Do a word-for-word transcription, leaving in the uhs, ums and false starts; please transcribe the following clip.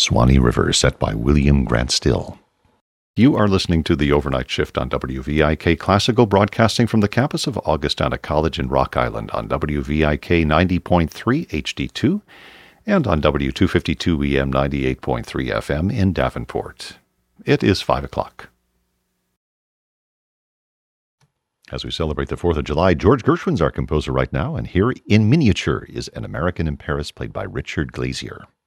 Swanee River, set by William Grant Still. You are listening to the Overnight Shift on W V I K Classical, broadcasting from the campus of Augustana College in Rock Island on W V I K ninety point three H D two and on W two fifty-two E M ninety-eight point three F M in Davenport. It is five o'clock. As we celebrate the fourth of July, George Gershwin's our composer right now, and here in miniature is An American in Paris, played by Richard Glazier.